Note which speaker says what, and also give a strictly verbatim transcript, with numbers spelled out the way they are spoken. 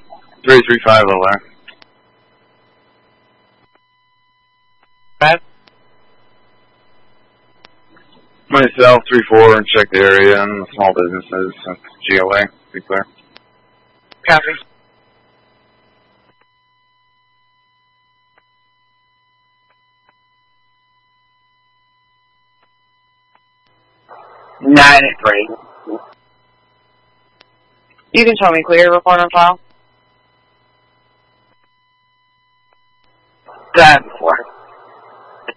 Speaker 1: three three five over.
Speaker 2: Five.
Speaker 1: Myself, three four, and check the area and the small businesses, and G L A, be clear.
Speaker 2: Copy.
Speaker 3: Nine and three.
Speaker 2: You can show me clear report on file.
Speaker 3: Seven four.